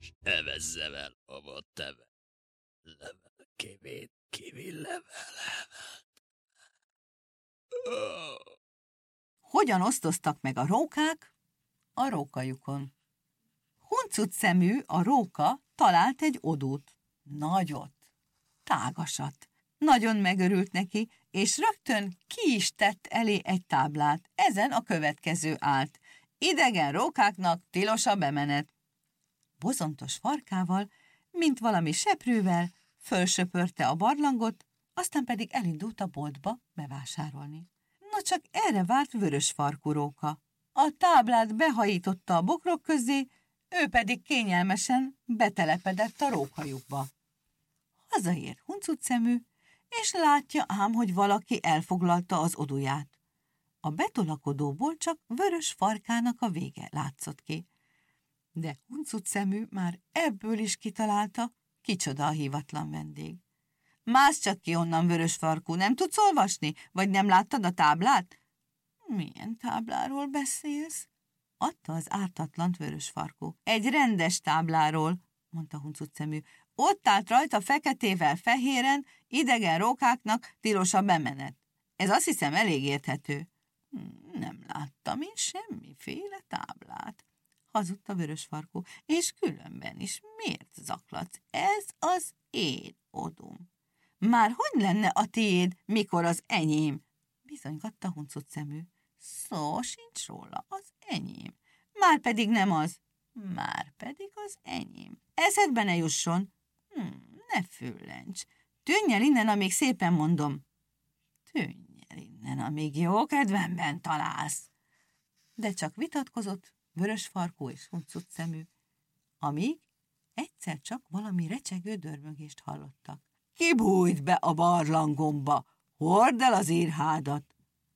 se vezzem el a teve. Level, kivi level. Hogyan osztoztak meg a rókák? A rókajukon. Huncut szemű, a róka talált egy odót. Nagyot, tágasat. Nagyon megörült neki, és rögtön ki is tett elé egy táblát. Ezen a következő állt. Idegen rókáknak tilos a bemenet. Bozontos farkával, mint valami seprővel, fölsöpörte a barlangot, aztán pedig elindult a boltba bevásárolni. Na csak erre várt vörös farkú róka. A táblát behajította a bokrok közé, ő pedig kényelmesen betelepedett a rókajukba. Hazaért huncut szemű, és látja ám, hogy valaki elfoglalta az odóját. A betolakodóból csak vörös farkának a vége látszott ki. De huncut szemű már ebből is kitalálta, kicsoda a hívatlan vendég. Mász csak ki onnan, vörös farkú, nem tudsz olvasni? Vagy nem láttad a táblát? Milyen tábláról beszélsz? Adta az ártatlant vörös farkú. Egy rendes tábláról, mondta huncut szemű. Ott állt rajta feketével fehéren, idegen rókáknak tilos a bemenet. Ez azt hiszem elég érthető. Nem láttam én semmiféle táblát, hazudta vörös farkú. És különben is miért zaklatsz? Ez az én odóm. Már hogy lenne a tiéd, mikor az enyém? Bizonygatta huncut szemű. Szó sincs róla, az enyém. Márpedig nem az. Márpedig az enyém. Eszedbe ne jusson. Ne füllencs. Tűnj el innen, amíg szépen mondom. Tűnj el innen, amíg jó kedvemben találsz. De csak vitatkozott vörös farkú és huncut szemű, amíg egyszer csak valami recsegő dörmögést hallottak. Kibújt be a barlangomba, hordd el az írhádat!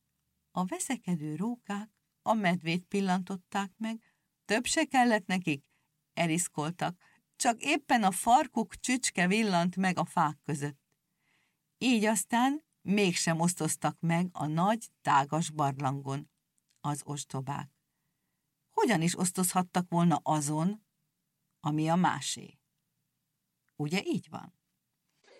A veszekedő rókák a medvét pillantották meg, több se kellett nekik, eriszkoltak, csak éppen a farkuk csücske villant meg a fák között. Így aztán mégsem osztoztak meg a nagy, tágas barlangon az ostobák. Hogyan is osztozhattak volna azon, ami a másé? Ugye így van?